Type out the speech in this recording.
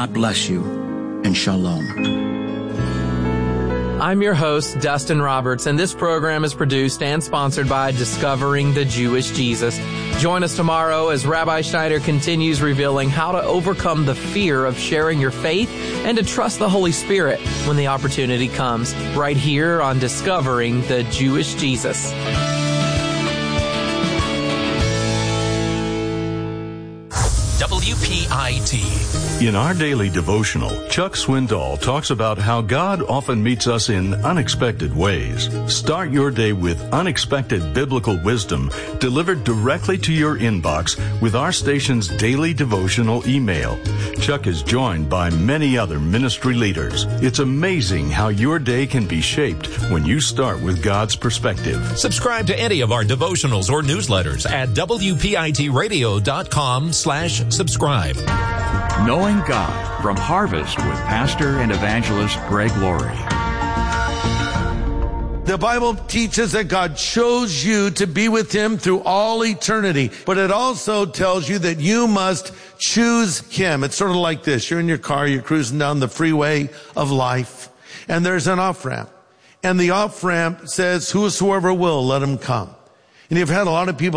God bless you, and shalom. I'm your host, Dustin Roberts, and this program is produced and sponsored by Discovering the Jewish Jesus. Join us tomorrow as Rabbi Schneider continues revealing how to overcome the fear of sharing your faith and to trust the Holy Spirit when the opportunity comes, right here on Discovering the Jewish Jesus. WPIT. In our daily devotional, Chuck Swindoll talks about how God often meets us in unexpected ways. Start your day with unexpected biblical wisdom delivered directly to your inbox with our station's daily devotional email. Chuck is joined by many other ministry leaders. It's amazing how your day can be shaped when you start with God's perspective. Subscribe to any of our devotionals or newsletters at WPITradio.com/subscribe. Knowing God from Harvest with Pastor and Evangelist Greg Laurie. The Bible teaches that God chose you to be with Him through all eternity, but it also tells you that you must choose Him. It's sort of like this. You're in your car, you're cruising down the freeway of life, and there's an off-ramp. And the off-ramp says, whosoever will, let him come. And you've had a lot of people